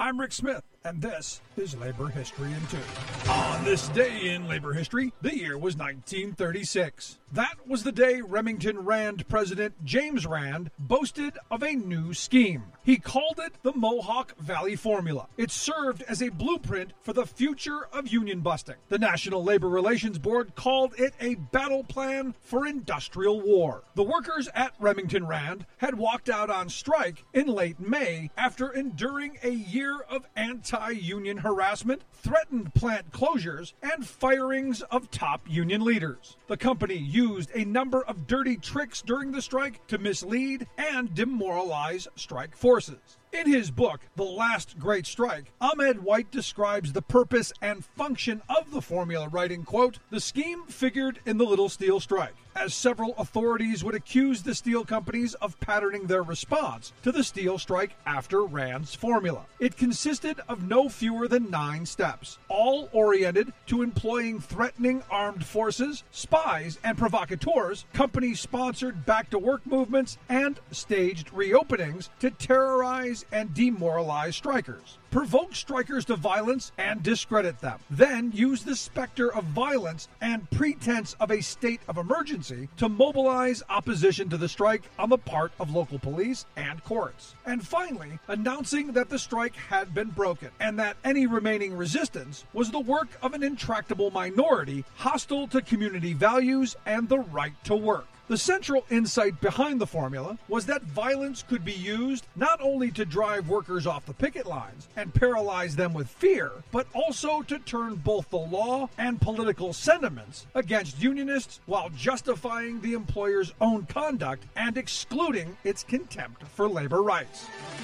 I'm Rick Smith, and this is Labor History in 2. On this day in labor history, the year was 1936. That was the day Remington Rand President James Rand boasted of a new scheme. He called it the Mohawk Valley Formula. It served as a blueprint for the future of union busting. The National Labor Relations Board called it a battle plan for industrial war. The workers at Remington Rand had walked out on strike in late May after enduring a year of anti-union harassment, threatened plant closures, and firings of top union leaders. The company used a number of dirty tricks during the strike to mislead and demoralize strike forces. In his book, The Last Great Strike, Ahmed White describes the purpose and function of the formula, writing, quote, "The scheme figured in the Little Steel Strike, as several authorities would accuse the steel companies of patterning their response to the steel strike after Rand's formula. It consisted of no fewer than 9 steps, all oriented to employing threatening armed forces, spies, and provocateurs, company-sponsored back-to-work movements, and staged reopenings to terrorize and demoralize strikers. Provoke strikers to violence and discredit them. Then use the specter of violence and pretense of a state of emergency to mobilize opposition to the strike on the part of local police and courts. And finally, announcing that the strike had been broken and that any remaining resistance was the work of an intractable minority hostile to community values and the right to work." The central insight behind the formula was that violence could be used not only to drive workers off the picket lines and paralyze them with fear, but also to turn both the law and political sentiments against unionists while justifying the employer's own conduct and excluding its contempt for labor rights.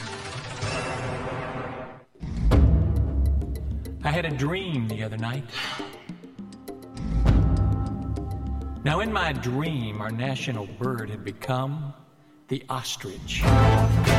I had a dream the other night. Now, in my dream, our national bird had become the ostrich.